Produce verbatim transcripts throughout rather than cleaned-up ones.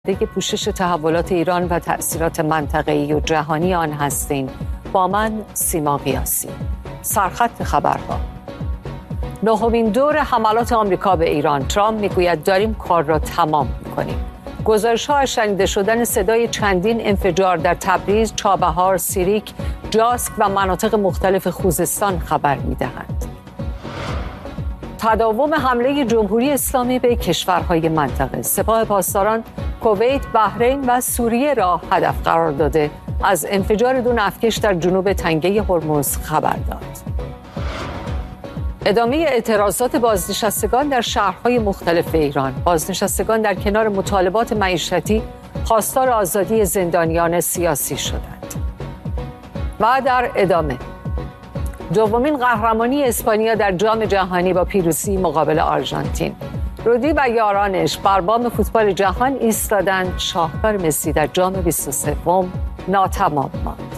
دیگه پوشش تحولات ایران و تأثیرات منطقه‌ای و جهانی آن هستین. با من سیما قیاسی. سرخط خبرها. نهمین دور حملات آمریکا به ایران. ترامپ میگوید داریم کار را تمام می‌کنیم. گزارش‌ها از شنیده شدن صدای چندین انفجار در تبریز، چابهار، سیریک، جاسک و مناطق مختلف خوزستان خبر می‌دهند. تداوم حمله جمهوری اسلامی به کشورهای منطقه. سپاه پاسداران کویت، بحرین و سوریه را هدف قرار داده از انفجار دو نفتکش در جنوب تنگه هرمز خبر داد. ادامه اعتراضات بازنشستگان در شهرهای مختلف ایران. بازنشستگان در کنار مطالبات معیشتی خواستار آزادی زندانیان سیاسی شدند. و در ادامه دومین قهرمانی اسپانیا در جام جهانی با پیروزی مقابل آرژانتین. رودی و یارانش بر بام فوتبال جهان ایستادند. شاهکار مسی در جام بیست و سه ناتمام ماند.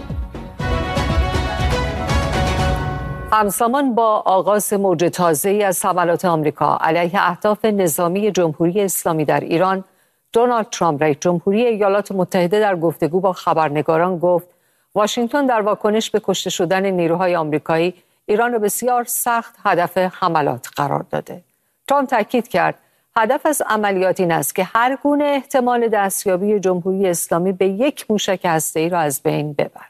همزمان با آغاز موج تازه‌ای از حملات آمریکا علیه اهداف نظامی جمهوری اسلامی در ایران، دونالد ترامپ رئیس جمهوری ایالات متحده در گفتگو با خبرنگاران گفت واشنگتن در واکنش به کشته شدن نیروهای آمریکایی ایران را بسیار سخت هدف حملات قرار داده. ترامپ تاکید کرد هدف از عملیات این است که هر گونه احتمال دستیابی جمهوری اسلامی به یک موشک هسته‌ای را از بین ببرد.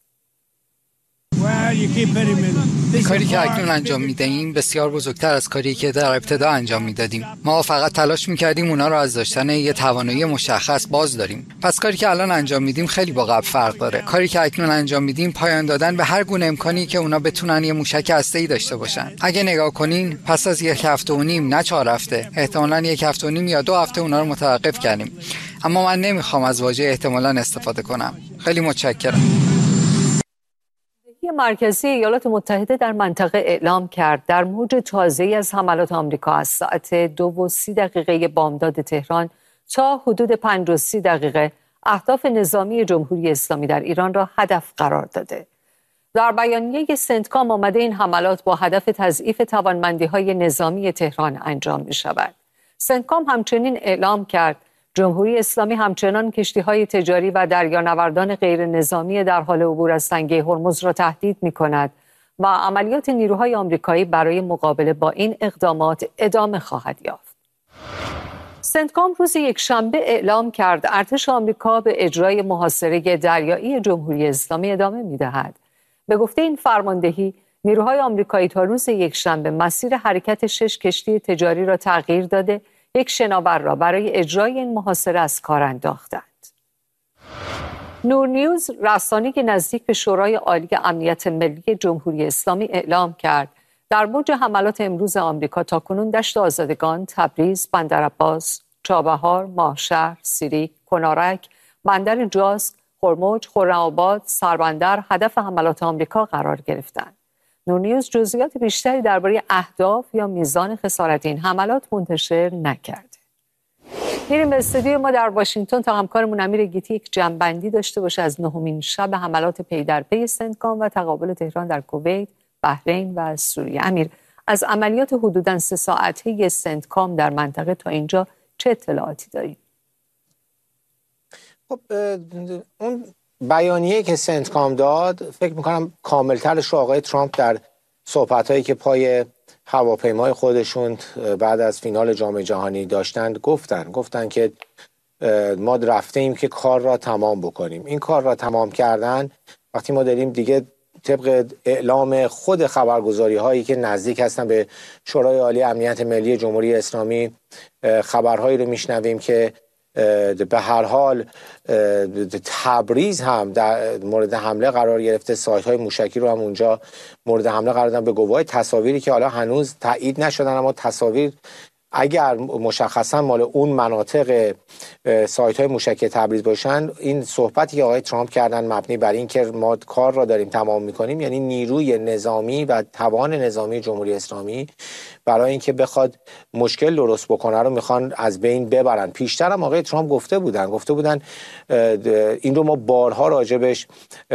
کاری که اکنون انجام میدهیم بسیار بزرگتر از کاری که در ابتدا انجام میدادیم. ما فقط تلاش میکردیم اونا رو از داشتن یه توانایی مشخص باز داریم. پس کاری که الان انجام میدیم خیلی با قبل فرق داره. کاری که اکنون انجام میدیم پایان دادن به هر گونه امکانی که اونا بتونن یه موشک هسته‌ای داشته باشن. اگه نگاه کنین پس از یک هفته و نیم، نه چهار هفته، احتمالاً یک هفته و نیم یا دو هفته اونا رو متوقف کردیم. اما من نمیخوام از واژه احتمالاً استفاده کنم. خیلی متشکرم. مرکزی ایالات متحده در منطقه اعلام کرد در موج تازه‌ای از حملات آمریکا از ساعت دو و سی دقیقه بامداد تهران تا حدود پنج و سی دقیقه اهداف نظامی جمهوری اسلامی در ایران را هدف قرار داده. در بیانیه سنتکام آمده این حملات با هدف تضعیف توانمندی‌های نظامی تهران انجام می‌شود. سنتکام همچنین اعلام کرد جمهوری اسلامی همچنان کشتی‌های تجاری و دریانوردان غیر نظامی در حال عبور از تنگه هرمز را تهدید می‌کند و عملیات نیروهای آمریکایی برای مقابله با این اقدامات ادامه خواهد یافت. سنتکام روز یکشنبه اعلام کرد ارتش آمریکا به اجرای محاصره دریایی جمهوری اسلامی ادامه می‌دهد. به گفته این فرماندهی، نیروهای آمریکایی تا روز یکشنبه مسیر حرکت شش کشتی تجاری را تغییر داده یک شناور را برای اجرای این محاصره از کار انداختند. نور نیوز رسانه‌ای که نزدیک به شورای عالی امنیت ملی جمهوری اسلامی اعلام کرد در موج حملات امروز آمریکا تاکنون دشت آزادگان، تبریز، بندرعباس، چابهار، ماهشهر، سیریک، کنارک، بندر جاسک، هرمز، خرم‌آباد، سربندر هدف حملات آمریکا قرار گرفتند. نور نیوز جزئیات بیشتری درباره اهداف یا میزان خسارت این حملات منتشر نکرده. میریم به استودیو ما در واشنگتن تا همکارمون امیر گیتی یک جمع‌بندی داشته باشه از نهمین شب حملات پی در پی سنتکام و تقابل تهران در کویت، بحرین و سوریه. امیر، از عملیات حدوداً سه ساعته سنتکام در منطقه تا اینجا چه اطلاعاتی داریم؟ خب اون بیانیه که سنتکام داد فکر میکنم کاملترش رو آقای ترامپ در صحبت‌هایی که پای هواپیمای خودشون بعد از فینال جام جهانی داشتند گفتن گفتن که ما رفتیم که کار را تمام بکنیم. این کار را تمام کردن وقتی ما داریم دیگه طبق اعلام خود خبرگزاری هایی که نزدیک هستن به شورای عالی امنیت ملی جمهوری اسلامی خبرهایی رو میشنویم که به هر حال تبریز هم در مورد حمله قرار گرفته، سایت های موشکی رو هم اونجا مورد حمله قرار دادن. به گواهی تصاویری که حالا هنوز تایید نشدن اما تصاویر اگر مشخصا مال اون مناطق سایت های موشکی تبریز باشن، این صحبتی که آقای ترامپ کردن مبنی بر این که ما کار را داریم تمام میکنیم، یعنی نیروی نظامی و توان نظامی جمهوری اسلامی برای اینکه بخواد مشکل درست بکنه رو میخوان از بین ببرن. پیشتر هم آقای ترامپ گفته بودن گفته بودن این رو ما بارها راجبش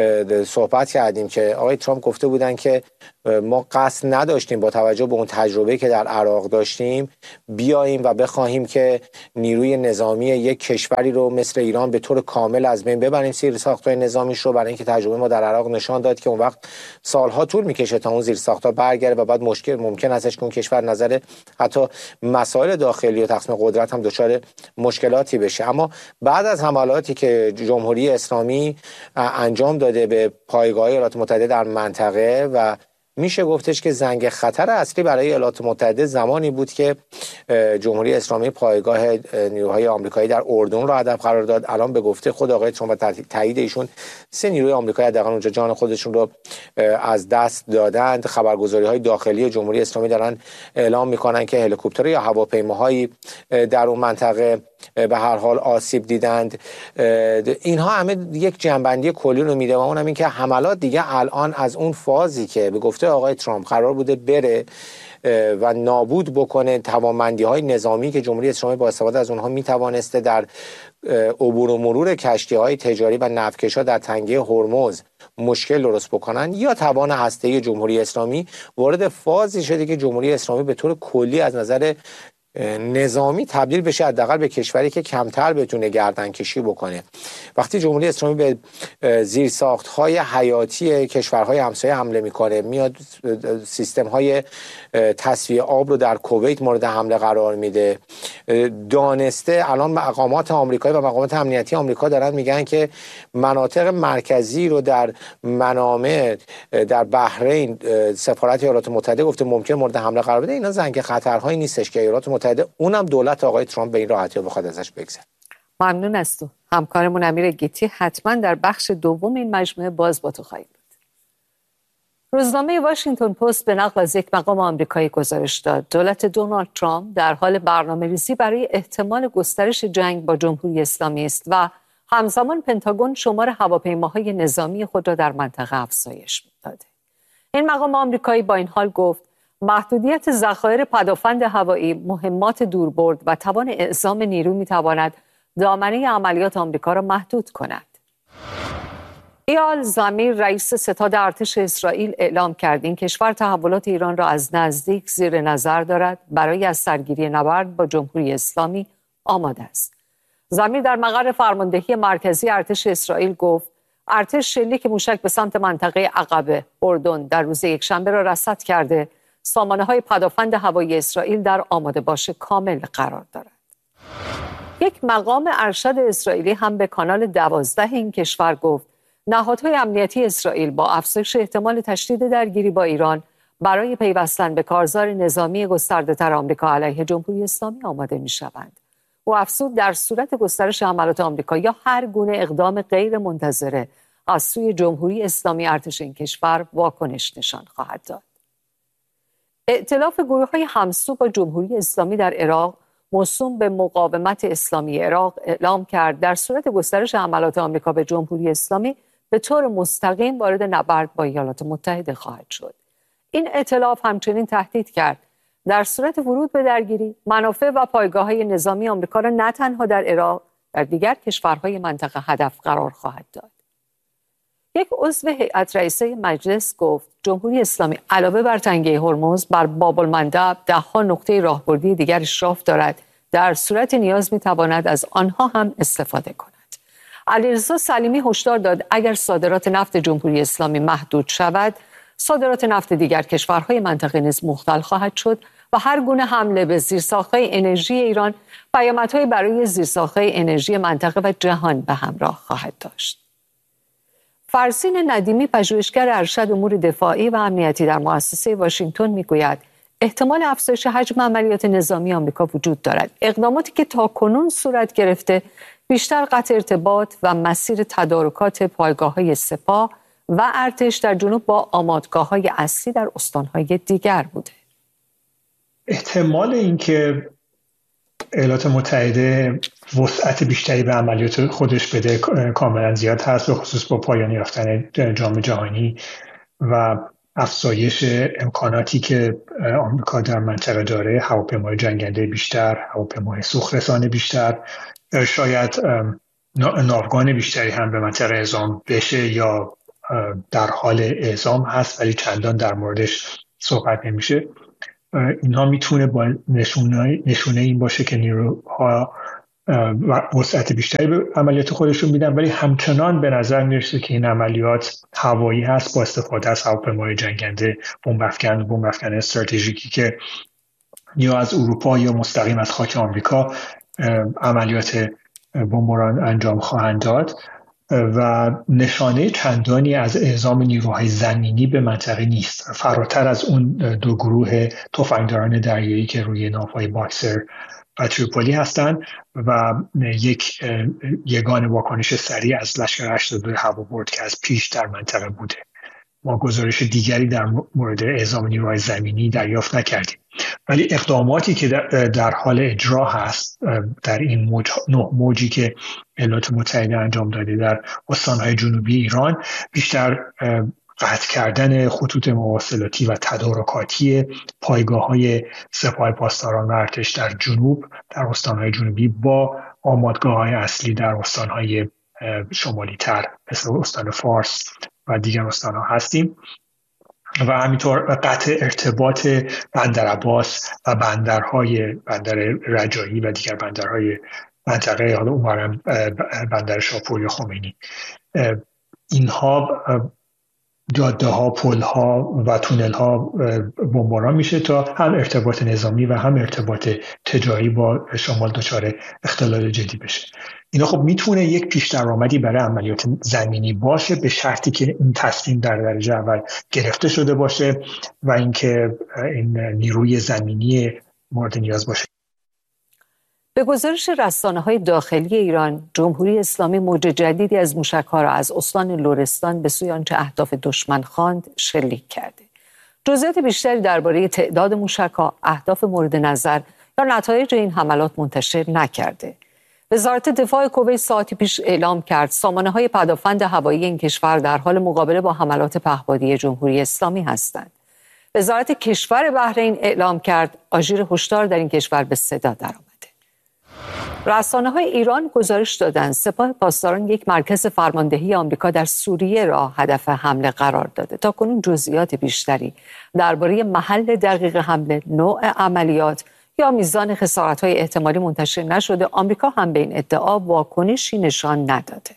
صحبت کردیم که آقای ترامپ گفته بودن که ما قصد نداشتیم با توجه به اون تجربه که در عراق داشتیم بیاییم و بخواهیم که نیروی نظامی یک کشوری رو مثل ایران به طور کامل از بین ببریم زیرساخت‌های نظامیش رو، برای اینکه تجربه ما در عراق نشان داد که اون وقت سالها طول میکشه تا اون زیرساخت‌ها برگرده و بعد مشکل ممکن هستش که اون کشور نظر حتی مسائل داخلی و تقسیم قدرت هم دچار مشکلاتی بشه. اما بعد از حملاتی که جمهوری اسلامی انجام داده به پایگاه‌های ایالات متحده در منطقه و میشه گفتش که زنگ خطر اصلی برای ایالات متحده زمانی بود که جمهوری اسلامی پایگاه نیروهای آمریکایی در اردن را هدف قرار داد. الان به گفته خود آقای ترامپ و تایید ایشون سه نیروی آمریکایی حداقل اونجا جان خودشون رو از دست دادند. خبرگزاری‌های داخلی جمهوری اسلامی دارن اعلام میکنن که هلیکوپتر یا هواپیماهایی در اون منطقه به هر حال آسیب دیدند. اینها همه یک جنبندی کلی رو میده و اونم این که حملات دیگه الان از اون فازی که به گفته آقای ترامپ قرار بوده بره و نابود بکنه توانمندی‌های نظامی که جمهوری اسلامی با استفاده از اونها میتوانسته در عبور و مرور کشتی‌های تجاری و نفتکش‌ها در تنگه هرمز مشکل درست بکنن، یا توان هسته‌ای جمهوری اسلامی وارد فازی شده که جمهوری اسلامی به طور کلی از نظر نظامی تبدیل بشه حداقل به کشوری که کمتر بتونه گردنکشی بکنه. وقتی جمهوری اسلامی به زیرساخت‌های حیاتی کشورهای همسایه حمله میکنه، میاد سیستم‌های تصفیه آب رو در کویت مورد حمله قرار میده، دانسته الان مقامات آمریکایی و مقامات امنیتی آمریکا دارن میگن که مناطق مرکزی رو در منامه در بحرین سفارت ایالات متحده گفته ممکن مورد حمله قرار بده. اینا زنگ خطرهایی نیستش که ایالات متحده اونم دولت آقای ترامپ به این راحتی بخواد ازش بگذره. ممنون از تو. همکارمون امیر گیتی حتما در بخش دوم این مجموعه باز با تو خواهیم بود. روزنامه واشنگتن پست به نقل از یک مقام آمریکایی گزارش داد دولت دونالد ترامپ در حال برنامه‌ریزی برای احتمال گسترش جنگ با جمهوری اسلامی است و همزمان پنتاگون شمار هواپیماهای نظامی خود را در منطقه افزایش داده. این مقام آمریکایی با این حال گفت محدودیت ذخایر پدافند هوایی، مهمات دوربرد و توان اعزام نیرو می‌تواند دامنه عملیات آمریکا را محدود کند. ایال زمیر رئیس ستاد ارتش اسرائیل اعلام کرد این کشور تحولات ایران را از نزدیک زیر نظر دارد، برای از سرگیری نبرد با جمهوری اسلامی آماده است. زمیر در مقر فرماندهی مرکزی ارتش اسرائیل گفت ارتش شلیک موشک به سمت منطقه عقبه اردن در روز یکشنبه را رصد کرده. سامانه‌های پدافند هوایی اسرائیل در آماده باش کامل قرار دارد. یک مقام ارشد اسرائیلی هم به کانال دوازده این کشور گفت نهادهای امنیتی اسرائیل با افزایش احتمال تشدید درگیری با ایران برای پیوستن به کارزار نظامی گسترده‌تر آمریکا علیه جمهوری اسلامی آماده می‌شوند. او افزود در صورت گسترش حملات آمریکا یا هر گونه اقدام غیر منتظره از سوی جمهوری اسلامی ارتش این کشور واکنش نشان خواهد داد. ائتلاف گروه‌های همسو با جمهوری اسلامی در عراق موسوم به مقاومت اسلامی عراق اعلام کرد در صورت گسترش حملات آمریکا به جمهوری اسلامی به طور مستقیم وارد نبرد با ایالات متحده خواهد شد. این ائتلاف همچنین تهدید کرد در صورت ورود به درگیری منافع و پایگاه‌های نظامی آمریکا را نه تنها در عراق در دیگر کشورهای منطقه هدف قرار خواهد داد. یک عضو هیئت رئیسه مجلس گفت جمهوری اسلامی علاوه بر تنگه هرمز بر باب المندب ده‌ها نقطه راهبردی دیگر اشراف دارد، در صورت نیاز می‌تواند از آنها هم استفاده کند. علیرضا سلیمی هشدار داد اگر صادرات نفت جمهوری اسلامی محدود شود، صادرات نفت دیگر کشورهای منطقه نیز مختل خواهد شد و هر گونه حمله به زیرساخت‌های انرژی ایران پیامدهای برای زیرساخت‌های انرژی منطقه و جهان به همراه خواهد داشت. فرزین ندیمی پژوهشگر ارشد امور دفاعی و امنیتی در مؤسسه واشنگتن میگوید احتمال افزایش حجم عملیات نظامی آمریکا وجود دارد. اقداماتی که تاکنون صورت گرفته بیشتر قطع ارتباط و مسیر تدارکات پایگاه‌های سپاه و ارتش در جنوب با آمادگاه‌های اصلی در استان‌های دیگر بوده. احتمال اینکه ایالات متحده وسعت بیشتری به عملیات خودش بده کاملا زیاد هست، به خصوص با پایان یافتن جام جهانی و افزایش امکاناتی که آمریکا در منطقه داره، هواپیمای جنگنده بیشتر، هواپیمای سوخت‌رسان بیشتر، شاید ناوگان بیشتری هم به منطقه اعزام بشه یا در حال اعزام هست ولی چندان در موردش صحبت نمیشه. اینها میتونه با نشونه, نشونه این باشه که نیروها وسعت بیشتری به عملیات خودشون میدن، ولی همچنان به نظر میرسه که این عملیات هوایی هست با استفاده از هواپیمای جنگنده، بمب افکن بمب افکن استراتژیکی که یا از اروپا یا مستقیم از خاک آمریکا عملیات بمباران انجام خواهند داد و نشانه چندانی از اعزام نیروهای زمینی به منطقه نیست، فراتر از اون دو گروه تفنگداران دریایی که روی ناوهای باکسر و تریپولی هستند و یک یگان واکنش سریع از لشکر هشتاد و دو هوابرد که از پیش در منطقه بوده. ما گزارش دیگری در مورد اعزام نیروهای زمینی دریافت نکردیم، ولی اقداماتی که در حال اجرا هست در این موج، نه موجی که ایالات متحده انجام داده در استانهای جنوبی ایران، بیشتر قطع کردن خطوط مواصلاتی و تدارکاتی پایگاه‌های سپاه پاسداران و ارتش در جنوب، در استانهای جنوبی با آمادگاه‌های اصلی در استانهای شمالی تر مثل استان فارس و دیگر استانها هستیم و همینطور قطع ارتباط بندر عباس و بندرهای بندر رجایی و دیگر بندرهای منطقه، حالا اونورم بندر شاپور خمینی. اینها جاده ها، پل ها و تونل ها بمباران میشه تا هم ارتباط نظامی و هم ارتباط تجاری با شمال دچار اختلال جدی بشه. اینا خب میتونه یک پیش درآمدی برای عملیات زمینی باشه به شرطی که این تصمیم در درجه اول گرفته شده باشه و اینکه این نیروی زمینی مورد نیاز باشه. به گزارش رسانه‌های داخلی ایران، جمهوری اسلامی موج جدیدی از موشک‌ها را از استان لرستان به سوی آنچه اهداف دشمن خواند شلیک کرده. جزئیات بیشتری درباره تعداد موشک‌ها، اهداف مورد نظر یا نتایج این حملات منتشر نکرده. وزارت دفاع کویت ساعتی پیش اعلام کرد سامانه‌های پدافند هوایی این کشور در حال مقابله با حملات پهپادی جمهوری اسلامی هستند. وزارت کشور بحرین اعلام کرد آژیر هشدار در این کشور به صدا درآمد. رسانه‌های ایران گزارش دادند سپاه پاسداران یک مرکز فرماندهی آمریکا در سوریه را هدف حمله قرار داده. تاکنون جزئیات بیشتری درباره محل دقیق حمله، نوع عملیات یا میزان خسارت‌های احتمالی منتشر نشده. آمریکا هم به این ادعا واکنشی نشان نداده.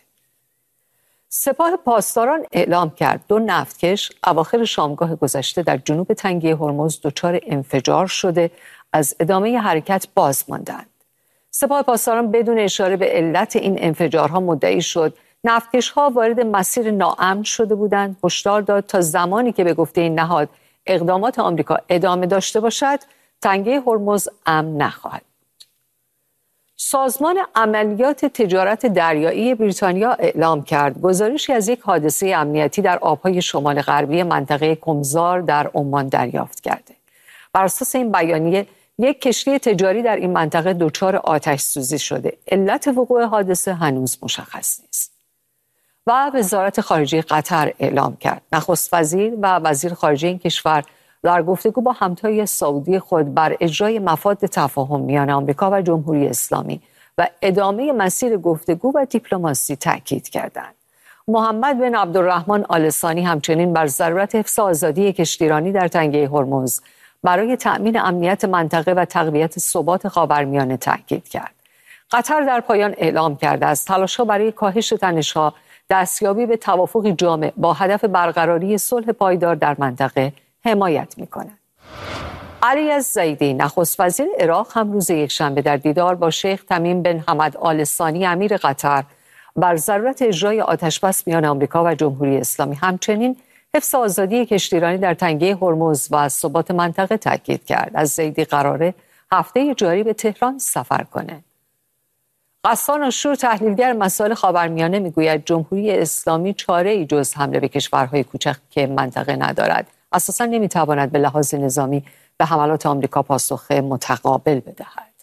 سپاه پاسداران اعلام کرد دو نفتکش اواخر شامگاه گذشته در جنوب تنگه هرمز دچار انفجار شده، از ادامه حرکت باز ماندند. سپاه پاسداران بدون اشاره به علت این انفجارها مدعی شد نفتکش‌ها وارد مسیر ناامن شده بودند. هشدار داد تا زمانی که به گفته این نهاد اقدامات آمریکا ادامه داشته باشد، تنگه هرمز امن نخواهد. سازمان عملیات تجارت دریایی بریتانیا اعلام کرد گزارشی از یک حادثه امنیتی در آبهای شمال غربی منطقه کمزار در عمان دریافت کرده. بر اساس این بیانیه یک کشتی تجاری در این منطقه دچار آتش سوزی شده. علت وقوع حادثه هنوز مشخص نیست. و وزارت خارجه قطر اعلام کرد نخست وزیر و وزیر خارجه این کشور در گفتگو با همتای سعودی خود بر اجرای مفاد تفاهم میان آمریکا و جمهوری اسلامی و ادامه مسیر گفتگو و دیپلماسی تاکید کردند. محمد بن عبدالرحمن آل ثانی همچنین بر ضرورت حفظ آزادی کشتیرانی در تنگه هرمز برای تأمین امنیت منطقه و تقویت ثبات خاورمیانه تاکید کرد. قطر در پایان اعلام کرده است تلاش‌ها برای کاهش تنش‌ها دستیابی به توافقی جامع با هدف برقراری صلح پایدار در منطقه حمایت می‌کند. علی الزیدی نخست وزیر عراق هم روز یکشنبه در دیدار با شیخ تمیم بن حمد آل ثانی امیر قطر بر ضرورت اجرای آتشبس میان آمریکا و جمهوری اسلامی همچنین حفظ آزادی کشتیرانی در تنگه هرمز و ثبات منطقه تاکید کرد. الزیدی قراره هفته جاری به تهران سفر کنه. غسان آشور تحلیلگر مسائل خاورمیانه میگوید جمهوری اسلامی چاره‌ای جز حمله به کشورهای کوچک که منطقه ندارد. اساساً نمیتواند به لحاظ نظامی به حملات آمریکا پاسخ متقابل بدهد.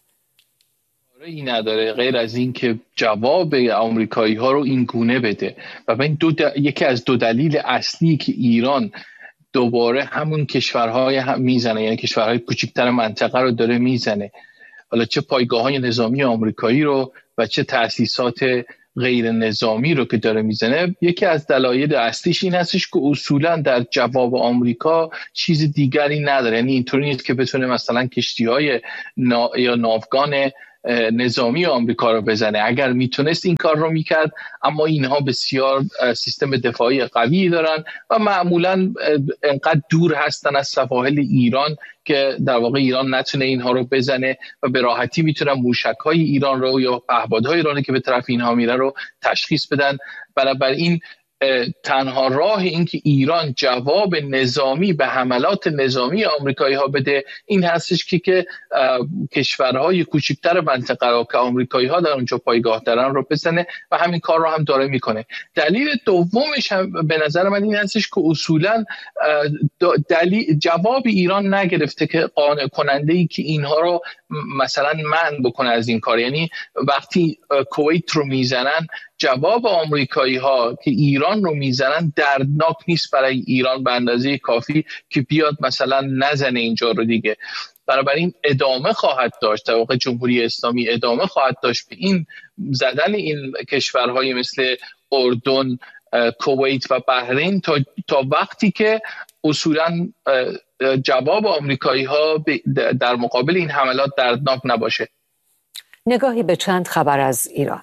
ای نداره غیر از این که جواب آمریکایی ها رو این گونه بده و این دو د... یکی از دو دلیل اصلی که ایران دوباره همون کشورهای هم میزنه، یعنی کشورهای کوچکتر منطقه رو داره میزنه. حالا چه پایگاه‌های نظامی آمریکایی رو و چه تأسیسات غیر نظامی رو که داره میزنه. یکی از دلایل اصلیش این هستش که اصولا در جواب آمریکا چیز دیگری نداره، یعنی اینطوری نیست که بتونه مثلا کشتی‌های نا... یا ناوگان نظامی آمریکا رو بزنه. اگر میتونست این کار رو میکرد، اما اینها بسیار سیستم دفاعی قوی دارن و معمولا انقدر دور هستن از سواحل ایران که در واقع ایران نتونه اینها رو بزنه و به راحتی میتونن موشک‌های ایران رو یا پهپادهای ایرانی که به طرف اینها میره رو تشخیص بدن. بنابراین تنها راه این که ایران جواب نظامی به حملات نظامی آمریکایی ها بده این هستش که که کشورهای کوچکتر منطقه را که آمریکایی ها در اونجا پایگاه دارن رو بزنه و همین کار رو هم داره میکنه. دلیل دومش هم به نظر من این هستش که اصولا دلیل جواب ایران نگرفته که قانع کننده ای که اینها رو مثلا منع بکنه از این کار. یعنی وقتی کویت رو میزنن، جواب آمریکایی ها که ایران رو میزنن دردناک نیست برای ایران به اندازه کافی که بیاد مثلا نزنه اینجا رو دیگه. بنابراین ادامه خواهد داشت، در واقع جمهوری اسلامی ادامه خواهد داشت به این زدن این کشورهای مثل اردن، کویت و بحرین تا, تا وقتی که اصولا جواب آمریکایی ها در مقابل این حملات دردناک نباشه. نگاهی به چند خبر از ایران.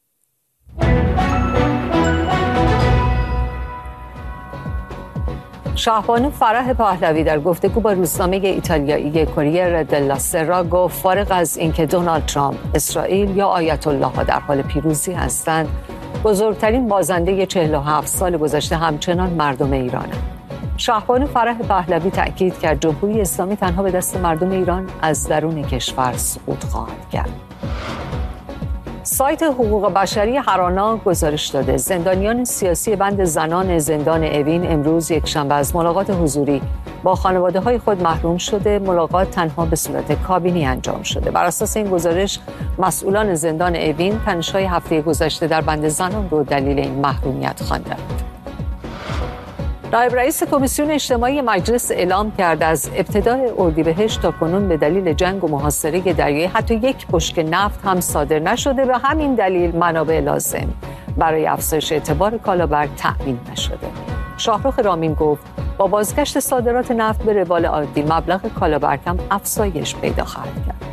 شاهبانو فرح پهلوی در گفتگو با روزنامه ایتالیایی کوریره دلا سرا گفت فارغ از اینکه دونالد ترامپ، اسرائیل یا آیت الله ها در حال پیروزی هستند، بزرگترین بازنده چهل و هفت سال گذشته همچنان مردم ایرانند. شاهبانو فرح پهلوی تأکید کرد جمهوری اسلامی تنها به دست مردم ایران از درون کشور سقوط خواهد کرد. سایت حقوق بشری هرانا گزارش داده زندانیان سیاسی بند زنان زندان اوین امروز یکشنبه از ملاقات حضوری با خانواده‌های خود محروم شده. ملاقات تنها به صورت کابینی انجام شده. بر اساس این گزارش مسئولان زندان اوین تنش‌های هفته گذشته در بند زنان رو دلیل این محرومیت خواندند. نایب رئیس کمیسیون اجتماعی مجلس اعلام کرد از ابتدای اردیبهشت تا کنون به دلیل جنگ و محاصره دریایی حتی یک بشکه نفت هم صادر نشده. به همین دلیل منابع لازم برای افزایش اعتبار کالابر تأمین نشده. شاهرخ رامین گفت با بازگشت صادرات نفت به روال عادی مبلغ کالابر کم افزایش پیدا خواهد کرد.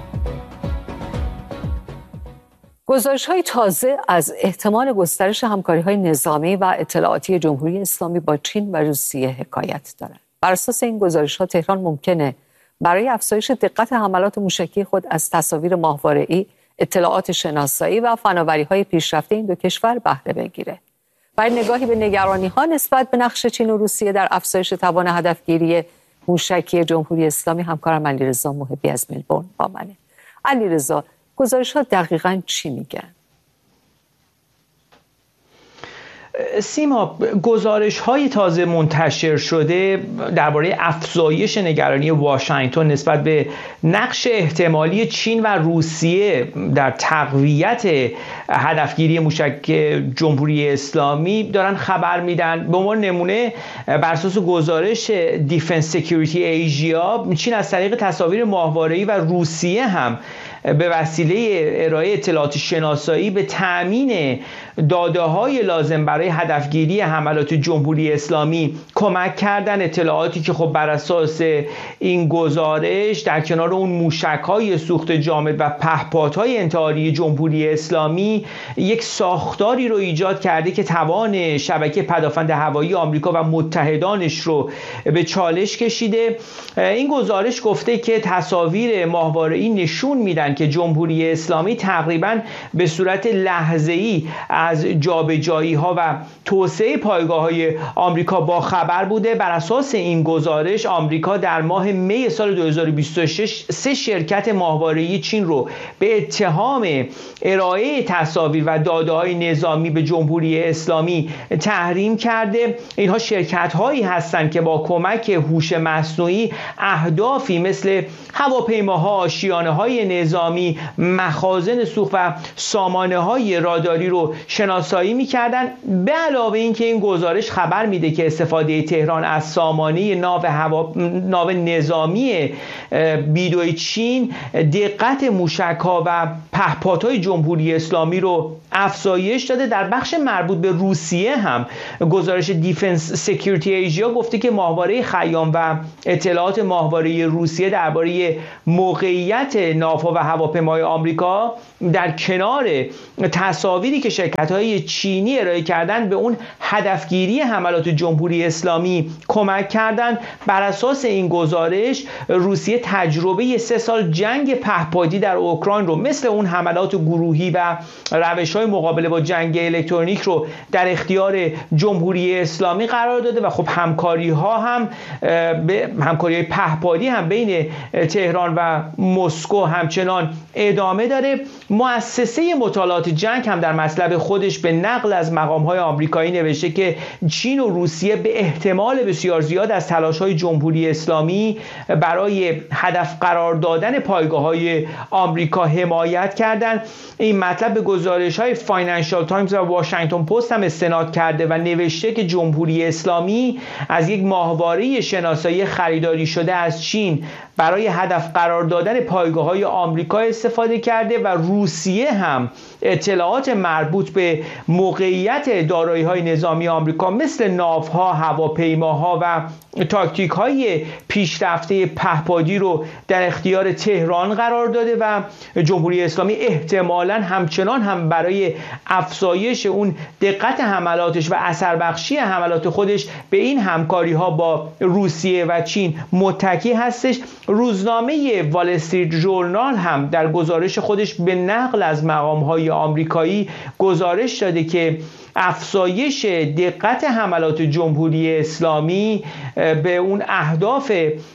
گزارش‌های تازه از احتمال گسترش همکاری‌های نظامی و اطلاعاتی جمهوری اسلامی با چین و روسیه حکایت دارند. بر اساس این گزارش‌ها تهران ممکنه برای افزایش دقت حملات موشکی خود از تصاویر ماهواره‌ای، اطلاعات شناسایی و فناوری‌های پیشرفته این دو کشور بهره بگیره. برای نگاهی به نگرانی‌ها نسبت به نقش چین و روسیه در افزایش توان هدفگیری موشکی جمهوری اسلامی همکارم علیرضا محبی از ملبورن با منه. علیرضا، گزارش‌ها دقیقاً چی میگن؟ سیما، گزارش‌های تازه منتشر شده درباره افزایش نگرانی واشنگتن نسبت به نقش احتمالی چین و روسیه در تقویت هدفگیری موشک جمهوری اسلامی دارن خبر میدن. به عنوان نمونه بر اساس گزارش دیفنس سکیوریتی ایژیا، چین از طریق تصاویر ماهواره‌ای و روسیه هم به وسیله ارائه اطلاعات شناسایی به تأمین داده‌های لازم برای هدفگیری حملات جمهوری اسلامی کمک کردن. اطلاعاتی که خب بر اساس این گزارش در کنار اون موشک‌های سوخت جامد و پهپادهای انتحاری جمهوری اسلامی یک ساختاری رو ایجاد کرده که توان شبکه پدافند هوایی آمریکا و متحدانش رو به چالش کشیده. این گزارش گفته که تصاویر ماهواره‌ای نشون میدن که جمهوری اسلامی تقریباً به صورت لحظه‌ای از جابجایی‌ها و توسعه پایگاه‌های آمریکا با خبر بوده. بر اساس این گزارش آمریکا در ماه می سال دو هزار و بیست و شش سه شرکت ماهواره‌ای چین رو به اتهام ارائه تصاویر و داده‌های نظامی به جمهوری اسلامی تحریم کرده. اینها شرکت‌هایی هستند که با کمک هوش مصنوعی اهدافی مثل هواپیماها، آشیانه‌های نظامی نظامی مخازن سوخت و سامانه های راداری رو شناسایی می‌کردن. به علاوه اینکه این گزارش خبر میده که استفاده تهران از سامانه ناو هوا ناو نظامی بیدوی چین دقت موشک‌ها و پهپادهای جمهوری اسلامی رو افزایش داده. در بخش مربوط به روسیه هم گزارش دیفنس سکیوریتی ایژیا گفته که ماهواره خیام و اطلاعات ماهواره روسیه درباره موقعیت ناوها و هواپیماهای آمریکا در کنار تصاویری که شرکت‌های چینی ارائه کردند به اون هدفگیری حملات جمهوری اسلامی کمک کردند. بر اساس این گزارش روسیه تجربه سه سال جنگ پهپادی در اوکراین رو مثل اون حملات گروهی و روش‌های مقابله با جنگ الکترونیک رو در اختیار جمهوری اسلامی قرار داده و خب همکاری‌ها هم به همکاری پهپادی هم بین تهران و مسکو همچنان ادامه داره. مؤسسه مطالعات جنگ هم در مطلب خودش به نقل از مقام‌های آمریکایی نوشته که چین و روسیه به احتمال بسیار زیاد از تلاش‌های جمهوری اسلامی برای هدف قرار دادن پایگاه‌های آمریکا حمایت کردند. این مطلب به گزارش‌های فاینانشال تایمز و واشنگتن پست هم استناد کرده و نوشته که جمهوری اسلامی از یک ماهواره شناسایی خریداری شده از چین برای هدف قرار دادن پایگاه‌های آمریکا استفاده کرده و روسیه هم اطلاعات مربوط به موقعیت دارایی‌های نظامی آمریکا مثل ناوها، هواپیماها و تاکتیک‌های پیشرفته پهپادی رو در اختیار تهران قرار داده و جمهوری اسلامی احتمالاً همچنان هم برای افزایش اون دقت حملاتش و اثر بخشی حملات خودش به این همکاری‌ها با روسیه و چین متکی هستش. روزنامه وال استریت ژورنال هم در گزارش خودش به نقل از مقام‌های آمریکایی گزارش داده که افزایش دقت حملات جمهوری اسلامی به اون اهداف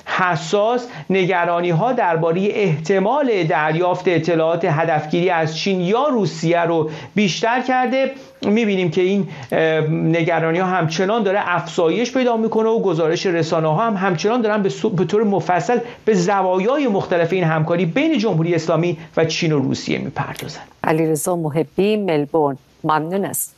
حساس نگرانی‌ها درباره احتمال دریافت اطلاعات هدفگیری از چین یا روسیه رو بیشتر کرده. می‌بینیم که این نگرانی‌ها همچنان داره افزایش پیدا می‌کنه و گزارش رسانه‌ها هم همچنان دارن به طور مفصل به زوایای مختلف این همکاری بین جمهوری اسلامی و چین و روسیه می‌پردازند. علیرضا محبی، ملبورن، ممنون است.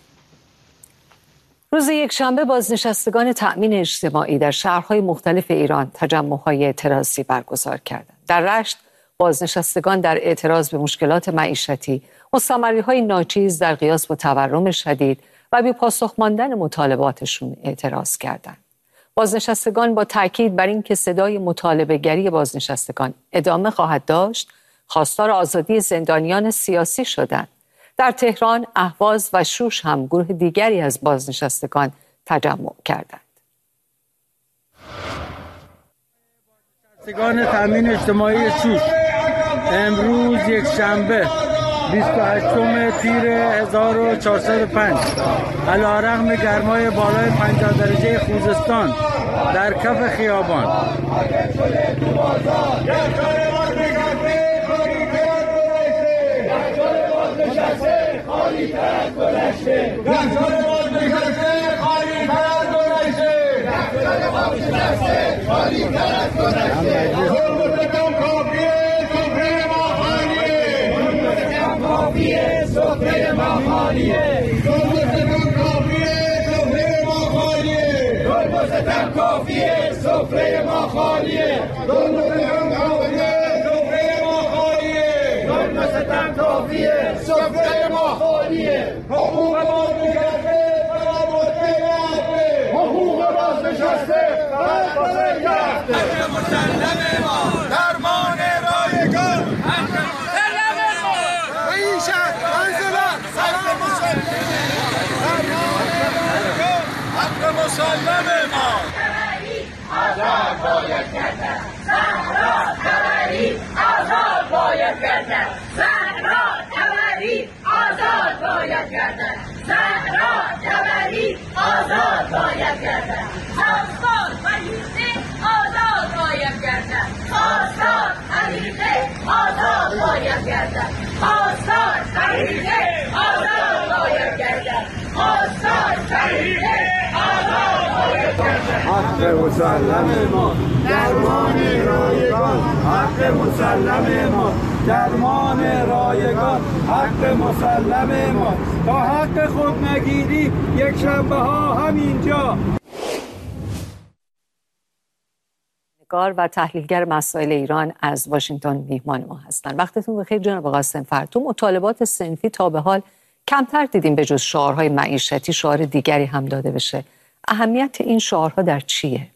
روز یکشنبه بازنشستگان تأمین اجتماعی در شهرهای مختلف ایران تجمع‌های اعتراضی برگزار کردند. در رشت بازنشستگان در اعتراض به مشکلات معیشتی، مستمری‌های ناچیز در قیاس با تورم شدید و بی پاسخ ماندن مطالباتشون اعتراض کردند. بازنشستگان با تاکید بر اینکه صدای مطالبه‌گری بازنشستگان ادامه خواهد داشت، خواستار آزادی زندانیان سیاسی شدند. در تهران، اهواز و شوش هم گروه دیگری از بازنشستگان تجمع کردند. بازنشستگان تامین اجتماعی شوش امروز یک شنبه بیست و هشتم تیر هزار و چهارصد و پنج علیرغم گرمای بالای پنجاه درجه خوزستان در کف خیابان آزاد باید گردد زهرا تبری آزاد باید گردد زهرا تبری آزاد باید گردد زهرا تبری آزاد باید گردد خواستار خلیفه آزاد باید گردد خواستار خلیفه آزاد باید گردد خواستار خلیفه آزاد باید گردد خواستار خلیفه آزاد باید گردد حق مسلم ما درمان رایگان حق مسلم ما درمان رایگان حق مسلم ما. تا حق خود نگیری یک شنبه ها همینجا. نگار و تحلیلگر مسائل ایران از واشنگتن میهمان ما هستند. وقتتون بخیر جناب قاسم‌فر. تو مطالبات صنفی تا به حال کمتر دیدیم به جز شعارهای معیشتی شعار دیگری هم داده بشه. اهمیت این شعارها در چیه؟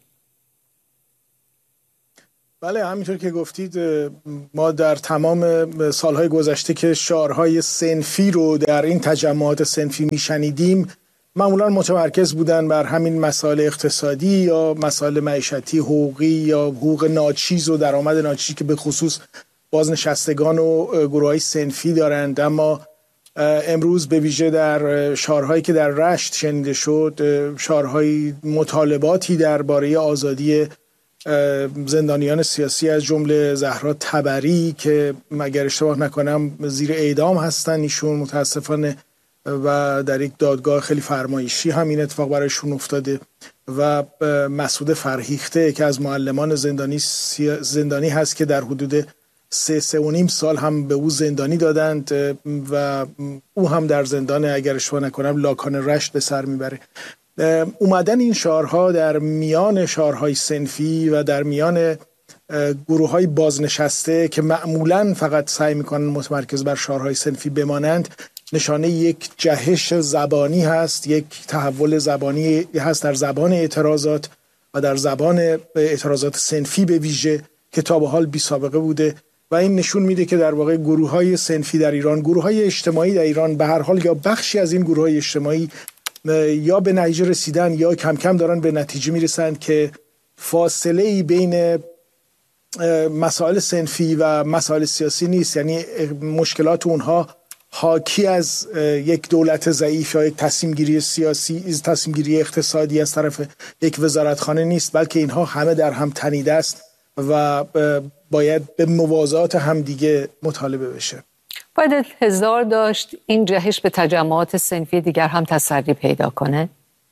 بله، همینطور که گفتید ما در تمام سالهای گذشته که شعارهای صنفی رو در این تجمعات صنفی میشنیدیم معمولا متمرکز بودن بر همین مسائل اقتصادی یا مسائل معیشتی، حقوقی یا حقوق ناچیز و درآمد ناچیز که به خصوص بازنشستگان و گروه‌های صنفی دارند. اما امروز به ویژه در شعارهایی که در رشت شنیده شد، شعارهای مطالباتی درباره آزادی زندانیان سیاسی از جمله زهرا تبری که مگر اشتباه نکنم زیر اعدام هستن ایشون متاسفانه و در یک دادگاه خیلی فرمایشی هم این اتفاق برایشون افتاده، و مسعود فرهیخته که از معلمان زندانی زندانی هست که در حدود سه سه و نیم سال هم به او زندانی دادند و او هم در زندان اگر اشتباه نکنم لاکان رشت به سر میبره. اومدن این شعارها در میان شعارهای صنفی و در میان گروه های بازنشسته که معمولاً فقط سعی میکنن متمرکز بر شعارهای صنفی بمانند نشانه یک جهش زبانی هست، یک تحول زبانی هست در زبان اعتراضات و در زبان اعتراضات صنفی به ویژه که تا به حال بی سابقه بوده و این نشون میده که در واقع گروه های صنفی در ایران، گروه های اجتماعی در ایران به هر حال یا بخشی از این گروه های اجتماعی یا به نتیجه رسیدن یا کم کم دارن به نتیجه میرسند که فاصله ای بین مسائل صنفی و مسائل سیاسی نیست، یعنی مشکلات اونها حاکی از یک دولت ضعیف یا یک تصمیم گیری سیاسی، تصمیم گیری اقتصادی از طرف یک وزارتخانه نیست، بلکه اینها همه در هم تنیده است و باید به موازات هم دیگه مطالبه بشه. باید انتظار داشت این جهش به تجمعات صنفی دیگر هم تسری پیدا کنه؟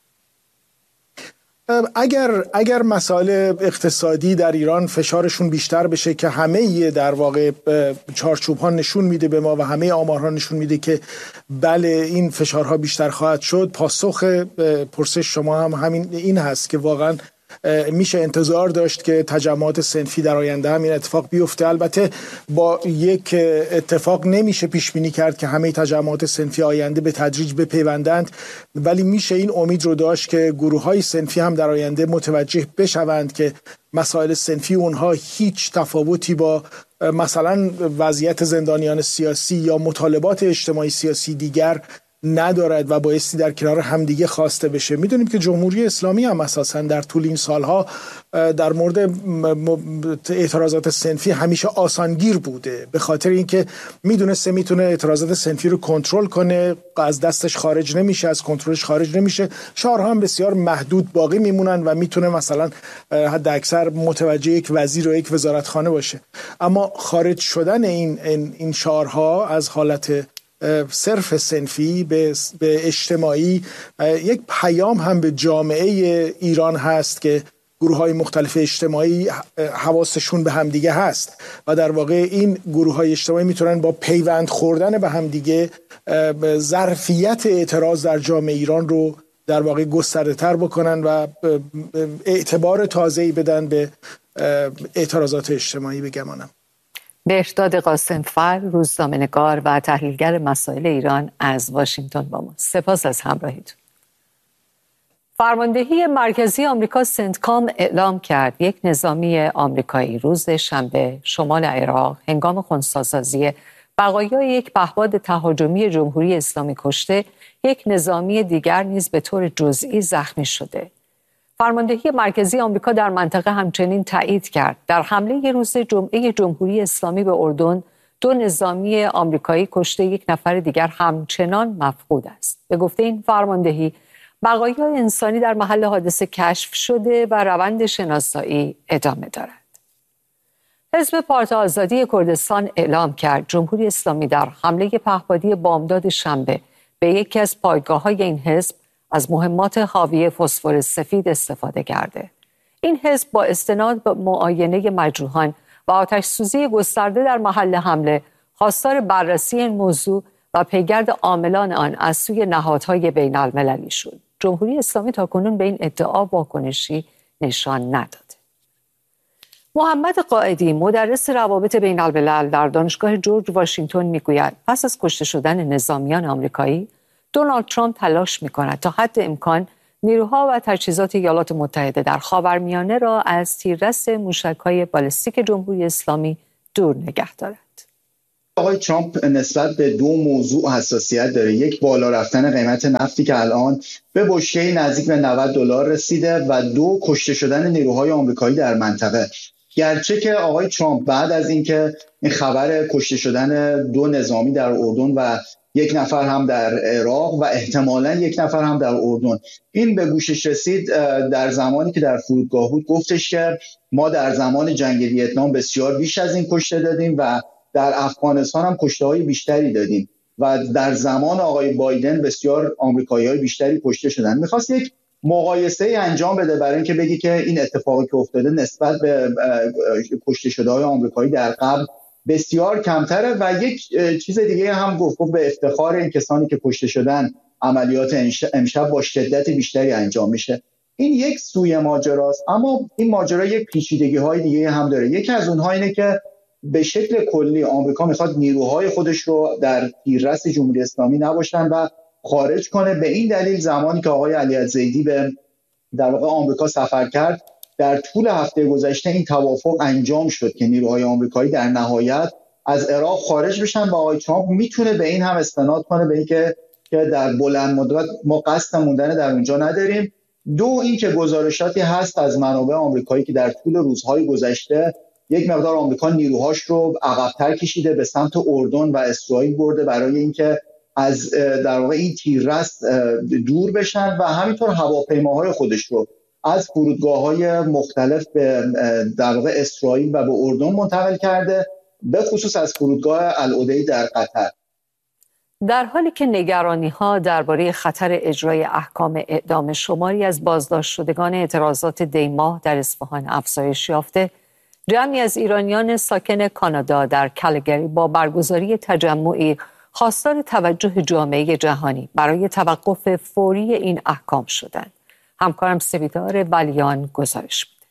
اگر اگر مسائل اقتصادی در ایران فشارشون بیشتر بشه که همه در واقع چارچوب ها نشون میده به ما و همه آمارها نشون میده که بله این فشارها بیشتر خواهد شد، پاسخ پرسش شما هم همین این هست که واقعا میشه انتظار داشت که تجمعات صنفی در آینده هم این اتفاق بیفته. البته با یک اتفاق نمیشه پیش بینی کرد که همه تجمعات صنفی آینده به تدریج بپیوندند، ولی میشه این امید رو داشت که گروه‌های صنفی هم در آینده متوجه بشوند که مسائل صنفی اونها هیچ تفاوتی با مثلا وضعیت زندانیان سیاسی یا مطالبات اجتماعی سیاسی دیگر ندارد و بایستی در کنار همدیگه خواسته بشه. میدونیم که جمهوری اسلامی هم اساساً در طول این سالها در مورد اعتراضات صنفی همیشه آسانگیر بوده، به خاطر اینکه میدونسته میتونه اعتراضات صنفی رو کنترل کنه، از دستش خارج نمیشه، از کنترلش خارج نمیشه، شعارها هم بسیار محدود باقی میمونن و میتونه مثلا حد اکثر متوجه یک وزیر و یک وزارتخانه باشه. اما خارج شدن این این شعارها از حالت صرف صنفی به اجتماعی یک پیام هم به جامعه ایران هست که گروه‌های مختلف اجتماعی حواسشون به همدیگه هست و در واقع این گروه‌های اجتماعی میتونن با پیوند خوردن به همدیگه ظرفیت اعتراض در جامعه ایران رو در واقع گسترده‌تر بکنن و اعتبار تازه‌ای بدن به اعتراضات اجتماعی بگمانم. بهرداد قاسم‌فر، روزنامه‌نگار و تحلیلگر مسائل ایران از واشنگتن با ما. سپاس از همراهیتون. فرماندهی مرکزی آمریکا سنتکام اعلام کرد یک نظامی آمریکایی روز شنبه شمال عراق هنگام خنثی‌سازی بقایای یک پهپاد تهاجمی جمهوری اسلامی کشته، یک نظامی دیگر نیز به طور جزئی زخمی شده. فرماندهی مرکزی آمریکا در منطقه همچنین تایید کرد در حمله روز جمعه جمهوری اسلامی به اردن دو نظامی آمریکایی کشته، یک نفر دیگر همچنان مفقود است. به گفته این فرماندهی بقایای انسانی در محل حادثه کشف شده و روند شناسایی ادامه دارد. حزب پارت آزادی کردستان اعلام کرد جمهوری اسلامی در حمله پهپادی بامداد شنبه به یکی از پایگاه‌های این حزب از مهمات حاوی فسفر سفید استفاده کرده. این حزب با استناد به معاینه مجروحان و آتش سوزی گسترده در محل حمله خواستار بررسی این موضوع و پیگرد عاملان آن از سوی نهادهای بین المللی شد. جمهوری اسلامی تاکنون به این ادعا واکنشی نشان نداده. محمد قائدی مدرس روابط بین الملل در دانشگاه جورج واشنگتن میگوید پس از کشته شدن نظامیان آمریکایی دونالد ترامپ تلاش میکند تا حد امکان نیروها و تجهیزات ایالات متحده در خاورمیانه را از تیررس موشک‌های بالستیک جمهوری اسلامی دور نگه دارد. آقای ترامپ نسبت به دو موضوع حساسیت داره. یک، بالا رفتن قیمت نفتی که الان به بشکه نزدیک به نود دلار رسیده و دو، کشته شدن نیروهای آمریکایی در منطقه. گرچه که آقای ترامپ بعد از اینکه این خبر کشته شدن دو نظامی در اردن و یک نفر هم در عراق و احتمالاً یک نفر هم در اردن این به گوشش رسید، در زمانی که در فرودگاه بود گفتش که ما در زمان جنگ ویتنام بسیار بیش از این کشته دادیم و در افغانستان هم کشته‌های بیشتری دادیم و در زمان آقای بایدن بسیار آمریکایی‌های بیشتری کشته شدن. می‌خواست یک مقایسه انجام بده برای اینکه بگی که این اتفاقی که افتاده نسبت به کشته شده‌های آمریکایی در قبل بسیار کمتره و یک چیز دیگه هم گفت گفت به افتخار این کسانی که کشته شدن عملیات امشب با شدت بیشتری انجام میشه. این یک سوی ماجراست، اما این ماجرا یک پیچیدگی‌های دیگه هم داره. یکی از اونها اینه که به شکل کلی آمریکا میخواد نیروهای خودش رو در تیررس جمهوری اسلامی نباشن و خارج کنه. به این دلیل زمانی که آقای علی الزیدی به در واقع آمریکا سفر کرد، در طول هفته گذشته این توافق انجام شد که نیروهای آمریکایی در نهایت از عراق خارج بشن و آقای ترامپ میتونه به این هم استناد کنه، به اینکه که در بلند مدت ما قصد موندن در اونجا نداریم. دو، این که گزارشاتی هست از منابع آمریکایی که در طول روزهای گذشته یک مقدار آمریکا نیروهاش رو عقب‌تر کشیده به سمت اردن و اسرائیل برده برای اینکه از در واقع این تیررس دور بشن و همینطور هواپیماهای خودش رو از فرودگاه‌های مختلف به در واقع اسرائیل و به اردن منتقل کرده، به خصوص از فرودگاه العدی در قطر. در حالی که نگرانی‌ها درباره خطر اجرای احکام اعدام شماری از بازداشت شدگان اعتراضات دی‌ماه در اصفهان افزایش یافته، جمعی از ایرانیان ساکن کانادا در کالگری با برگزاری تجمعی خواستار توجه جامعه جهانی برای توقف فوری این احکام شدند. همکارم سپیدار ولیان گزارش میده.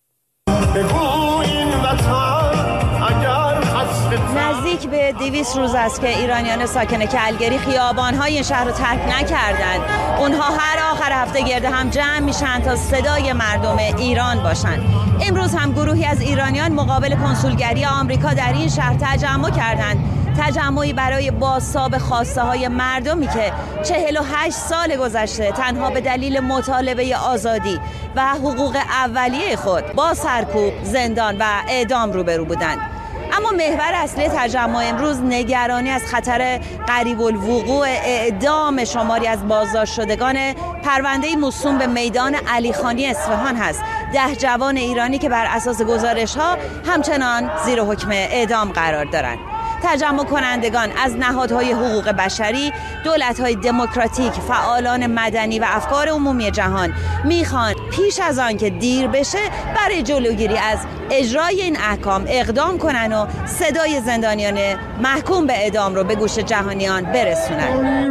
نزدیک به دویست روز است که ایرانیان ساکن کالگری خیابان‌های این شهر رو ترک نکردند. اونها هر آخر هفته گرد هم جمع میشن تا صدای مردم ایران باشن. امروز هم گروهی از ایرانیان مقابل کنسولگری آمریکا در این شهر تجمع کردند. تجمعی برای بازتاب خواسته های مردمی که چهل و هشت سال گذشته تنها به دلیل مطالبه آزادی و حقوق اولیه خود با سرکوب، زندان و اعدام روبرو بودند. اما محور اصلی تجمع امروز نگرانی از خطر قریب الوقوع اعدام شماری از بازداشت شدگان پرونده موسوم به میدان علیخانی اصفهان هست. ده جوان ایرانی که بر اساس گزارش ها همچنان زیر حکم اعدام قرار دارند. تجمع کنندگان از نهادهای حقوق بشری، دولت‌های دموکراتیک، فعالان مدنی و افکار عمومی جهان میخوان پیش از آن که دیر بشه برای جلوگیری از اجرای این احکام اقدام کنن و صدای زندانیان محکوم به اعدام رو به گوش جهانیان برسونن.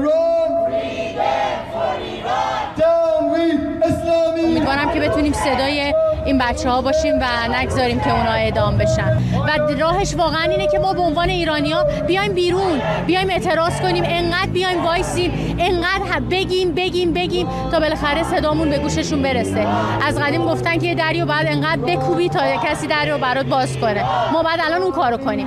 امیدوارم که بتونیم صدای این بچه ها باشیم و نگذاریم که اونا اعدام بشن و راهش واقعا اینه که ما به عنوان ایرانی ها بیایم بیرون، بیایم اعتراض کنیم، انقدر بیایم وایسیم، انقدر بگیم بگیم بگیم تا بالاخره صدامون به گوششون برسه. از قدیم گفتن که دریو بعد انقدر بکوبی تا کسی دریو برات باز کنه. ما بعد الان اون کارو کنیم.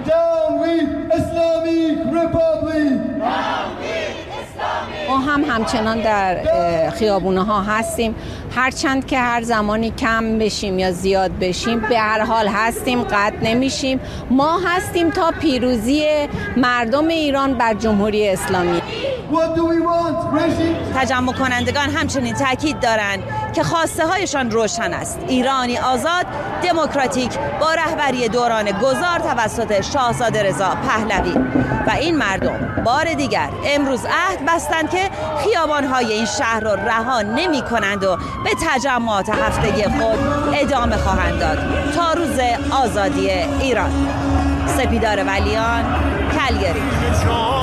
ما هم همچنان در خیابونه ها هستیم، هرچند که هر زمانی کم بشیم یا زیاد بشیم به هر حال هستیم، قطع نمیشیم. ما هستیم تا پیروزی مردم ایران بر جمهوری اسلامی. تجمع کنندگان همچنین تاکید دارند که خواسته هایشان روشن است: ایرانی آزاد، دموکراتیک، با رهبری دوران گذار توسط شاهزاده رضا پهلوی. و این مردم بار دیگر امروز عهد بستند که خیابان‌های این شهر را رها نمی‌کنند و به تجمعات هفتگی خود ادامه خواهند داد تا روز آزادی ایران. سپیدار ولیان، کلگری.